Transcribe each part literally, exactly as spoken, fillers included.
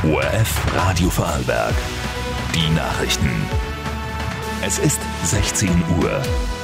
O R F Radio Vorarlberg. Die Nachrichten. Es ist sechzehn Uhr.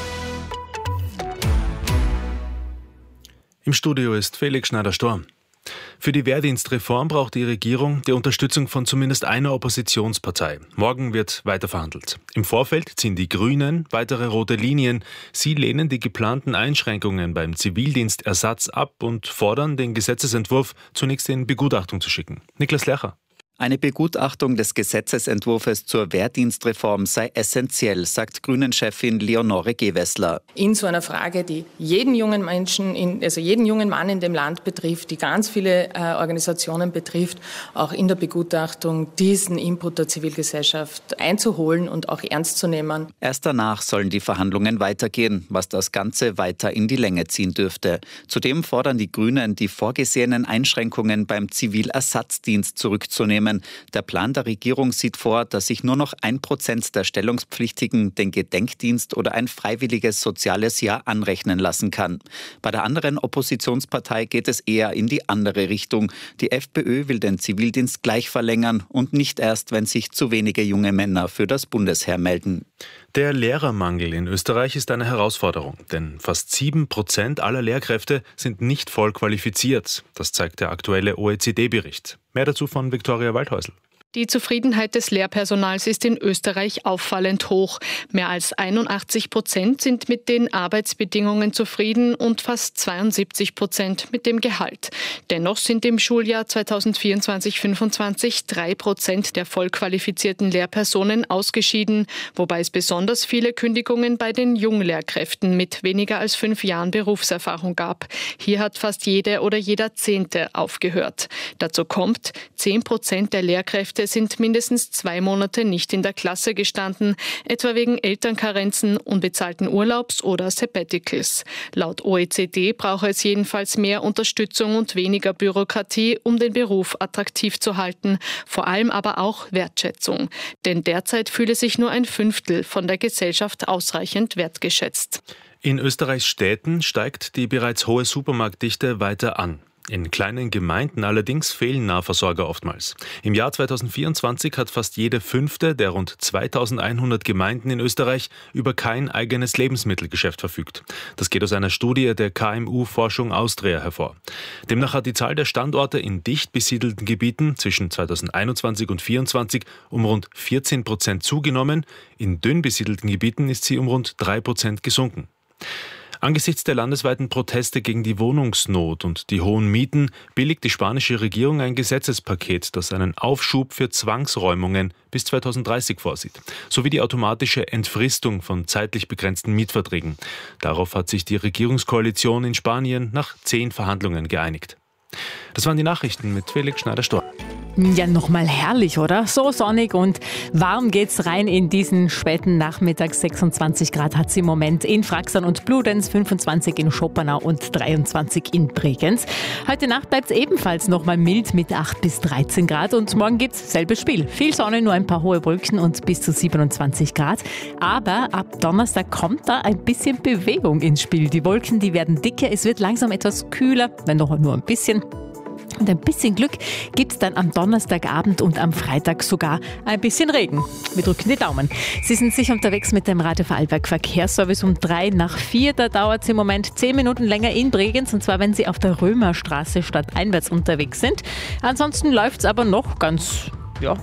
Im Studio ist Felix Schneider-Storm. Für die Wehrdienstreform braucht die Regierung die Unterstützung von zumindest einer Oppositionspartei. Morgen wird weiter verhandelt. Im Vorfeld ziehen die Grünen weitere rote Linien. Sie lehnen die geplanten Einschränkungen beim Zivildienstersatz ab und fordern, den Gesetzesentwurf zunächst in Begutachtung zu schicken. Niklas Lercher. Eine Begutachtung des Gesetzesentwurfs zur Wehrdienstreform sei essentiell, sagt Grünen-Chefin Leonore Gewessler. In so einer Frage, die jeden jungen Menschen, in, also jeden jungen Mann in dem Land betrifft, die ganz viele äh, Organisationen betrifft, auch in der Begutachtung diesen Input der Zivilgesellschaft einzuholen und auch ernst zu nehmen. Erst danach sollen die Verhandlungen weitergehen, was das Ganze weiter in die Länge ziehen dürfte. Zudem fordern die Grünen, die vorgesehenen Einschränkungen beim Zivilersatzdienst zurückzunehmen. Der Plan der Regierung sieht vor, dass sich nur noch ein Prozent der Stellungspflichtigen den Gedenkdienst oder ein freiwilliges soziales Jahr anrechnen lassen kann. Bei der anderen Oppositionspartei geht es eher in die andere Richtung. Die FPÖ will den Zivildienst gleich verlängern und nicht erst, wenn sich zu wenige junge Männer für das Bundesheer melden. Der Lehrermangel in Österreich ist eine Herausforderung, denn fast sieben Prozent aller Lehrkräfte sind nicht voll qualifiziert. Das zeigt der aktuelle O E C D-Bericht. Mehr dazu von Viktoria Waldhäusl. Die Zufriedenheit des Lehrpersonals ist in Österreich auffallend hoch. Mehr als einundachtzig Prozent sind mit den Arbeitsbedingungen zufrieden und fast zweiundsiebzig Prozent mit dem Gehalt. Dennoch sind im Schuljahr zweitausendvierundzwanzig fünfundzwanzig drei Prozent der vollqualifizierten Lehrpersonen ausgeschieden, wobei es besonders viele Kündigungen bei den Junglehrkräften mit weniger als fünf Jahren Berufserfahrung gab. Hier hat fast jede oder jeder Zehnte aufgehört. Dazu kommt, zehn Prozent der Lehrkräfte sind mindestens zwei Monate nicht in der Klasse gestanden, etwa wegen Elternkarenzen, unbezahlten Urlaubs oder Sabbaticals. Laut O E C D brauche es jedenfalls mehr Unterstützung und weniger Bürokratie, um den Beruf attraktiv zu halten, vor allem aber auch Wertschätzung. Denn derzeit fühle sich nur ein Fünftel von der Gesellschaft ausreichend wertgeschätzt. In Österreichs Städten steigt die bereits hohe Supermarktdichte weiter an. In kleinen Gemeinden allerdings fehlen Nahversorger oftmals. Im Jahr zweitausendvierundzwanzig hat fast jede fünfte der rund zweitausendeinhundert Gemeinden in Österreich über kein eigenes Lebensmittelgeschäft verfügt. Das geht aus einer Studie der K M U-Forschung Austria hervor. Demnach hat die Zahl der Standorte in dicht besiedelten Gebieten zwischen zweitausendeinundzwanzig und zweitausendvierundzwanzig um rund vierzehn Prozent zugenommen. In dünn besiedelten Gebieten ist sie um rund drei Prozent gesunken. Angesichts der landesweiten Proteste gegen die Wohnungsnot und die hohen Mieten billigt die spanische Regierung ein Gesetzespaket, das einen Aufschub für Zwangsräumungen bis zweitausenddreißig vorsieht, sowie die automatische Entfristung von zeitlich begrenzten Mietverträgen. Darauf hat sich die Regierungskoalition in Spanien nach zehn Verhandlungen geeinigt. Das waren die Nachrichten mit Felix Schneider-Storm. Ja, nochmal herrlich, oder? So sonnig und warm geht's rein in diesen späten Nachmittag. sechsundzwanzig Grad hat es im Moment in Fraxern und Bludenz, fünfundzwanzig in Schopenau und dreiundzwanzig in Bregenz. Heute Nacht bleibt es ebenfalls nochmal mild mit acht bis dreizehn Grad und morgen gibt's selbes Spiel. Viel Sonne, nur ein paar hohe Wolken und bis zu siebenundzwanzig Grad. Aber ab Donnerstag kommt da ein bisschen Bewegung ins Spiel. Die Wolken, die werden dicker, es wird langsam etwas kühler, wenn noch nur ein bisschen. Und ein bisschen Glück gibt es dann am Donnerstagabend und am Freitag sogar ein bisschen Regen. Wir drücken die Daumen. Sie sind sicher unterwegs mit dem Radio Vorarlberg Verkehrsservice um drei nach vier. Da dauert es im Moment zehn Minuten länger in Bregenz, und zwar wenn Sie auf der Römerstraße stadteinwärts unterwegs sind. Ansonsten läuft es aber noch ganz, ja,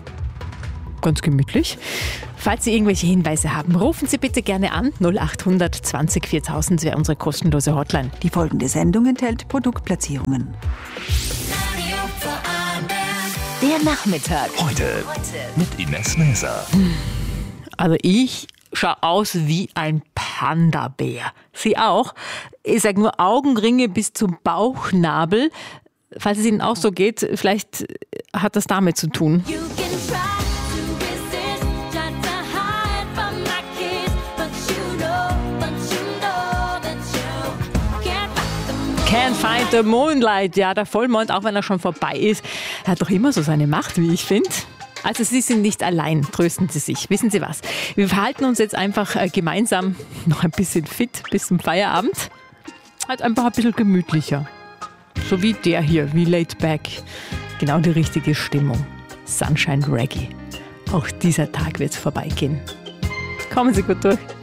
ganz gemütlich. Falls Sie irgendwelche Hinweise haben, rufen Sie bitte gerne an. null acht hundert zwanzig viertausend wäre unsere kostenlose Hotline. Die folgende Sendung enthält Produktplatzierungen. Der Nachmittag. Heute, Heute. mit Ines Näser. Also ich schaue aus wie ein Panda-Bär. Sie auch. Ich sage nur Augenringe bis zum Bauchnabel. Falls es Ihnen auch so geht, vielleicht hat das damit zu tun. Can't find the moonlight. Ja, der Vollmond, auch wenn er schon vorbei ist, hat doch immer so seine Macht, wie ich finde. Also Sie sind nicht allein, trösten Sie sich. Wissen Sie was? Wir verhalten uns jetzt einfach gemeinsam noch ein bisschen fit bis zum Feierabend. Halt einfach ein bisschen gemütlicher. So wie der hier, wie laid back. Genau die richtige Stimmung. Sunshine Reggae. Auch dieser Tag wird vorbeigehen. Kommen Sie gut durch.